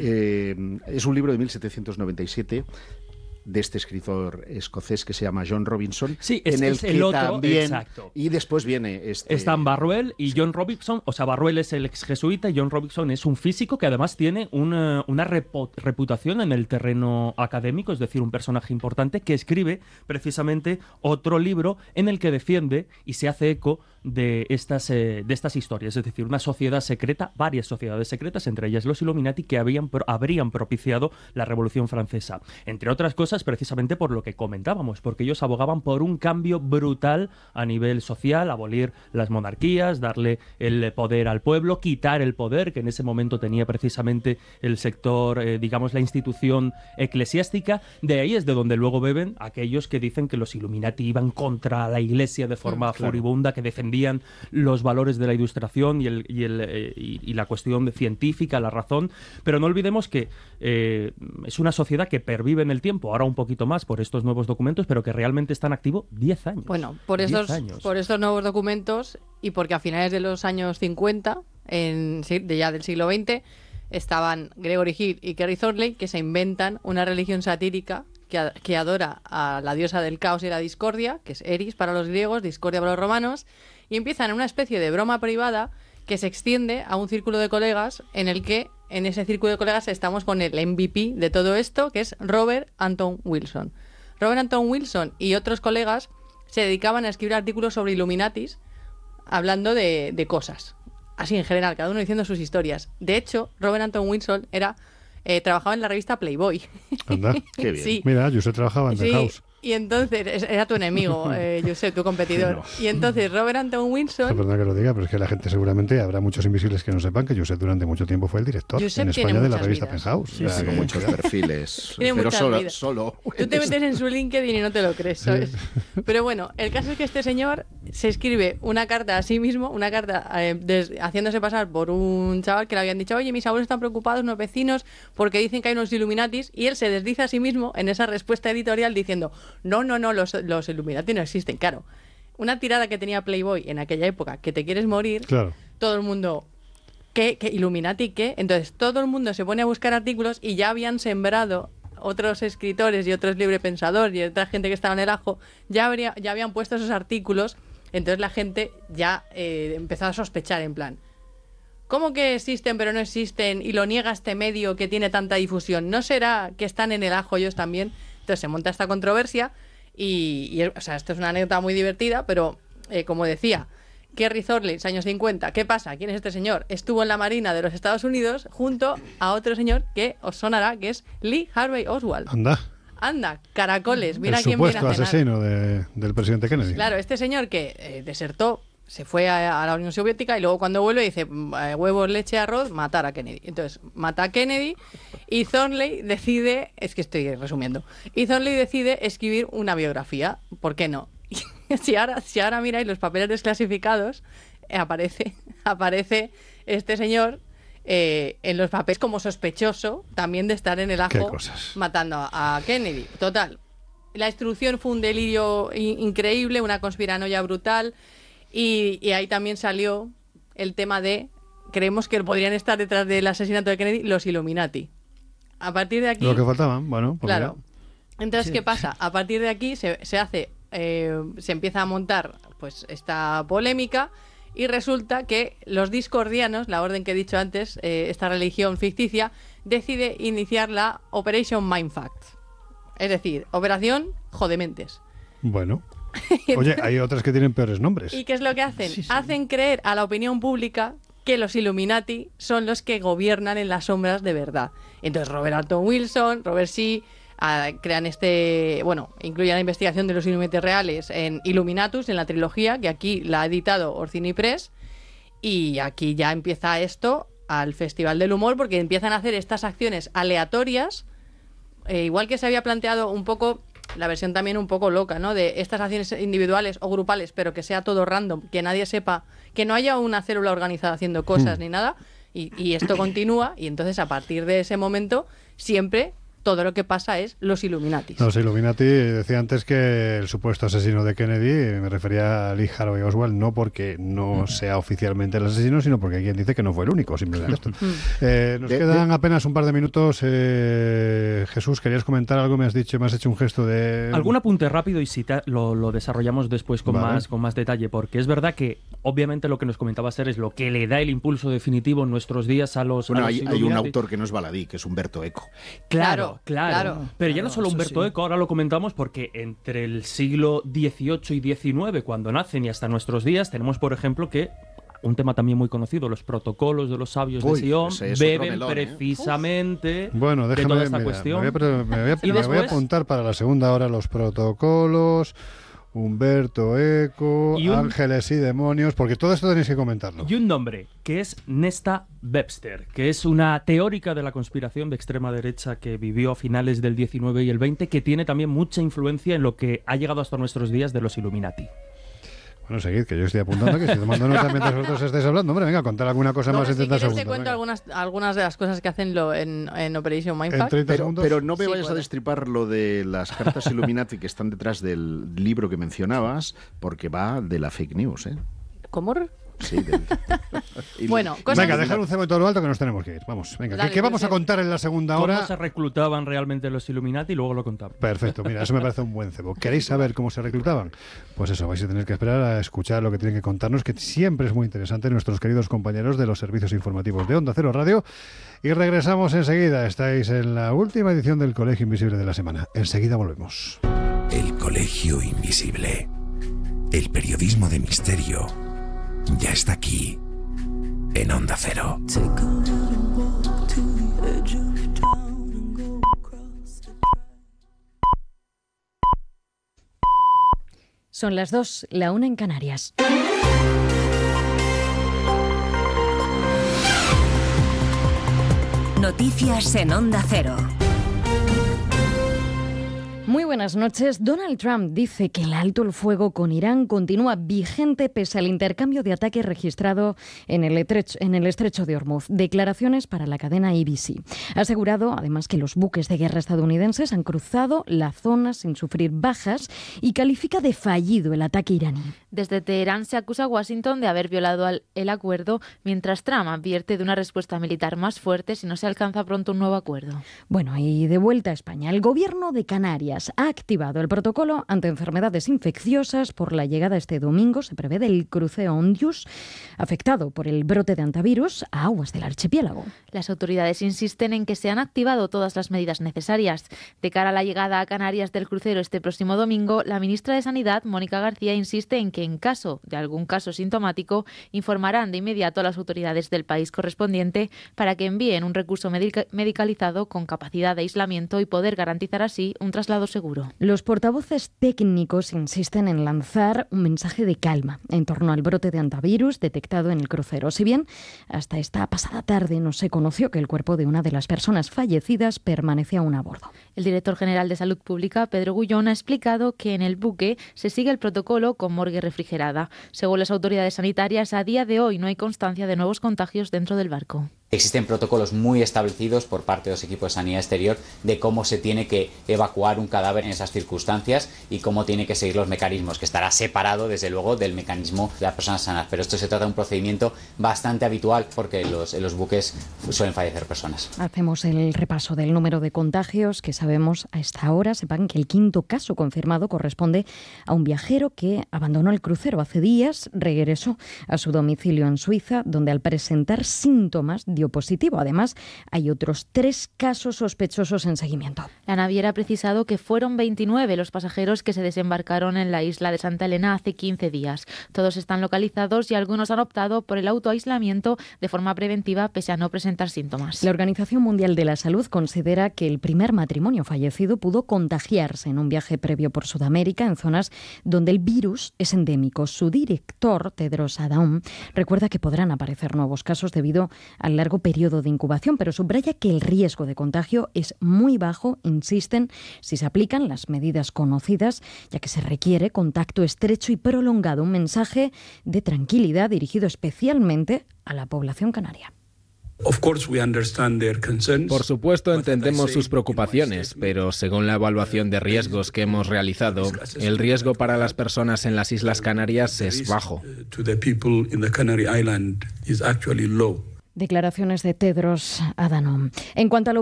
Es un libro de 1797 de este escritor escocés que se llama John Robinson, sí, en el que otro, también... exacto. Y después viene... Están Barruel y John Robinson, o sea, Barruel es el ex jesuita y John Robinson es un físico que además tiene una reputación en el terreno académico, es decir, un personaje importante que escribe precisamente otro libro en el que defiende y se hace eco de estas historias, es decir, una sociedad secreta, varias sociedades secretas, entre ellas los Illuminati, que habrían propiciado la Revolución Francesa. Entre otras cosas, precisamente por lo que comentábamos, porque ellos abogaban por un cambio brutal a nivel social, abolir las monarquías, darle el poder al pueblo, quitar el poder que en ese momento tenía precisamente el sector, digamos, la institución eclesiástica. De ahí es de donde luego beben aquellos que dicen que los Illuminati iban contra la Iglesia de forma furibunda, que defendían los valores de la Ilustración y la cuestión científica, la razón. Pero no olvidemos que es una sociedad que pervive en el tiempo, ahora un poquito más por estos nuevos documentos, pero que realmente está en activo 10 años. Bueno, por estos nuevos documentos y porque a finales de los años 50, ya del siglo XX, estaban Gregory Hill y Kerry Thornley, que se inventan una religión satírica que adora a la diosa del caos y la discordia, que es Eris para los griegos, discordia para los romanos, y empiezan una especie de broma privada que se extiende a un círculo de colegas en el que en ese círculo de colegas estamos con el MVP de todo esto, que es Robert Anton Wilson. Robert Anton Wilson y otros colegas se dedicaban a escribir artículos sobre Illuminatis, hablando de cosas, así en general, cada uno diciendo sus historias. De hecho, Robert Anton Wilson trabajaba en la revista Playboy. Anda, qué bien. Sí. Mira, Josep trabajaba en The House. Y entonces, era tu enemigo, Josep, tu competidor. No. Y entonces Robert Anton Wilson... Perdona que lo diga, pero es que la gente seguramente, habrá muchos invisibles que no sepan que Josep durante mucho tiempo fue el director en España de la revista Penthouse. Sí, con muchos perfiles. Pero solo. Tú te metes en su LinkedIn y no te lo crees, ¿sabes? Sí. Pero bueno, el caso es que este señor se escribe una carta a sí mismo, una carta haciéndose pasar por un chaval que le habían dicho: oye, mis abuelos están preocupados, unos vecinos, porque dicen que hay unos Illuminatis, y él se desdice a sí mismo en esa respuesta editorial diciendo: no, los Illuminati no existen. Claro, una tirada que tenía Playboy en aquella época, que te quieres morir, claro. Todo el mundo, ¿qué Illuminati qué? Entonces todo el mundo se pone a buscar artículos y ya habían sembrado otros escritores y otros librepensadores y otra gente que estaba en el ajo, ya habían puesto esos artículos. Entonces la gente ya empezó a sospechar, en plan: ¿cómo que existen pero no existen? Y lo niega este medio que tiene tanta difusión. ¿No será que están en el ajo ellos también? Entonces se monta esta controversia y o sea, esto es una anécdota muy divertida, pero como decía, Kerry Thornley, años 50, ¿qué pasa? ¿Quién es este señor? Estuvo en la Marina de los Estados Unidos junto a otro señor que os sonará, que es Lee Harvey Oswald. Anda, caracoles, mira quién viene a cenar. El supuesto asesino del presidente Kennedy. Claro, este señor que desertó, se fue a la Unión Soviética y luego cuando vuelve dice: huevos, leche, arroz, matar a Kennedy. Entonces mata a Kennedy y Thornley decide, es que estoy resumiendo, y Thornley decide escribir una biografía. ¿Por qué no? si ahora miráis los papeles desclasificados, aparece este señor en los papeles como sospechoso también de estar en el ajo matando a Kennedy. Total, la instrucción fue un delirio increíble, una conspiranoia brutal. Y ahí también salió el tema de: creemos que podrían estar detrás del asesinato de Kennedy los Illuminati. A partir de aquí... Lo que faltaban, bueno. Pues claro. Entonces, ¿qué pasa? A partir de aquí se empieza a montar pues esta polémica y resulta que los discordianos, la orden que he dicho antes, esta religión ficticia, decide iniciar la Operation Mindfuck. Es decir, Operación Jodementes. Bueno... Oye, hay otras que tienen peores nombres. ¿Y qué es lo que hacen? Sí. Hacen creer a la opinión pública que los Illuminati son los que gobiernan en las sombras de verdad. Entonces Robert Anton Wilson, Robert Shee, crean incluyen la investigación de los Illuminati reales en Illuminatus, en la trilogía, que aquí la ha editado Orsini Press, y aquí ya empieza esto al Festival del Humor, porque empiezan a hacer estas acciones aleatorias, igual que se había planteado un poco... La versión también un poco loca, ¿no? De estas acciones individuales o grupales, pero que sea todo random, que nadie sepa, que no haya una célula organizada haciendo cosas ni nada, y esto continúa, y entonces a partir de ese momento siempre todo lo que pasa es los Illuminatis. Los Illuminati, decía antes que el supuesto asesino de Kennedy, me refería a Lee Harvey Oswald, no porque no sea oficialmente el asesino, sino porque hay quien dice que no fue el único, simplemente esto. Nos quedan apenas un par de minutos. Jesús, ¿querías comentar algo? Me has hecho un gesto de... Algún apunte rápido y si lo desarrollamos después con más detalle, porque es verdad que obviamente lo que nos comentaba Ser es lo que le da el impulso definitivo en nuestros días a los... Bueno, hay un autor que no es baladí, que es Umberto Eco. Claro. Pero ya no solo Umberto Eco, ahora lo comentamos porque entre el siglo XVIII y XIX, cuando nacen y hasta nuestros días, tenemos, por ejemplo, que un tema también muy conocido, los protocolos de los sabios de Sion, beben precisamente de toda esta cuestión. Me voy a apuntar para la segunda hora los protocolos, Umberto Eco, ángeles y demonios, porque todo esto tenéis que comentarlo. Y un nombre, que es Nesta Webster, que es una teórica de la conspiración de extrema derecha que vivió a finales del 19 y el 20, que tiene también mucha influencia en lo que ha llegado hasta nuestros días de los Illuminati. Bueno, seguid, que yo estoy apuntando, que estoy tomando nota mientras vosotros estáis hablando. Hombre, venga, contar alguna cosa más en 30 segundos. Si quieres te cuento algunas de las cosas que hacen en Operation Mindfuck. Pero no me vayas a destripar lo de las cartas Illuminati que están detrás del libro que mencionabas, porque va de la fake news, ¿eh? ¿Cómo? Sí, bueno, venga, dejar un cebo en todo lo alto que nos tenemos que ir. Vamos, venga. Dale, ¿qué vamos a contar en la segunda hora? ¿Cómo se reclutaban realmente los Illuminati? Y luego lo contamos. Perfecto, mira, eso me parece un buen cebo. ¿Queréis saber cómo se reclutaban? Pues eso, vais a tener que esperar a escuchar lo que tienen que contarnos, que siempre es muy interesante, nuestros queridos compañeros de los servicios informativos de Onda Cero Radio. Y regresamos enseguida. Estáis en la última edición del Colegio Invisible de la semana. Enseguida volvemos. El Colegio Invisible. El periodismo de misterio ya está aquí, en Onda Cero. Son las 2, la 1 en Canarias. Noticias en Onda Cero. Muy buenas noches. Donald Trump dice que el alto el fuego con Irán continúa vigente pese al intercambio de ataques registrado en el estrecho de Hormuz. Declaraciones para la cadena ABC. Ha asegurado además que los buques de guerra estadounidenses han cruzado la zona sin sufrir bajas y califica de fallido el ataque iraní. Desde Teherán se acusa a Washington de haber violado el acuerdo, mientras Trump advierte de una respuesta militar más fuerte si no se alcanza pronto un nuevo acuerdo. Bueno, y de vuelta a España, el gobierno de Canarias ha activado el protocolo ante enfermedades infecciosas por la llegada este domingo, se prevé, del crucero Ondius, afectado por el brote de hantavirus, a aguas del archipiélago. Las autoridades insisten en que se han activado todas las medidas necesarias. De cara a la llegada a Canarias del crucero este próximo domingo, la ministra de Sanidad, Mónica García, insiste en que en caso de algún caso sintomático, informarán de inmediato a las autoridades del país correspondiente para que envíen un recurso medicalizado con capacidad de aislamiento y poder garantizar así un traslado seguro. Los portavoces técnicos insisten en lanzar un mensaje de calma en torno al brote de hantavirus detectado en el crucero. Si bien hasta esta pasada tarde no se conoció que el cuerpo de una de las personas fallecidas permanecía aún a bordo. El director general de Salud Pública, Pedro Gullón, ha explicado que en el buque se sigue el protocolo con morgue refrigerada. Según las autoridades sanitarias, a día de hoy no hay constancia de nuevos contagios dentro del barco. Existen protocolos muy establecidos por parte de los equipos de sanidad exterior de cómo se tiene que evacuar un cadáver en esas circunstancias y cómo tiene que seguir los mecanismos, que estará separado desde luego del mecanismo de las personas sanas. Pero esto se trata de un procedimiento bastante habitual porque en los buques suelen fallecer personas. Hacemos el repaso del número de contagios que sabemos a esta hora. Sepan que el quinto caso confirmado corresponde a un viajero que abandonó el crucero hace días, regresó a su domicilio en Suiza, donde al presentar síntomas dio positivo. Además, hay otros 3 casos sospechosos en seguimiento. La naviera ha precisado que fueron 29 los pasajeros que se desembarcaron en la isla de Santa Elena hace 15 días. Todos están localizados y algunos han optado por el autoaislamiento de forma preventiva pese a no presentar síntomas. La Organización Mundial de la Salud considera que el primer matrimonio fallecido pudo contagiarse en un viaje previo por Sudamérica en zonas donde el virus es endémico. Su director, Tedros Adhanom, recuerda que podrán aparecer nuevos casos debido al largo periodo de incubación, pero subraya que el riesgo de contagio es muy bajo, insisten, si se aplican las medidas conocidas, ya que se requiere contacto estrecho y prolongado, un mensaje de tranquilidad dirigido especialmente a la población canaria. Por supuesto, entendemos sus preocupaciones, pero según la evaluación de riesgos que hemos realizado, el riesgo para las personas en las Islas Canarias es bajo. Declaraciones de Tedros Adhanom. En cuanto a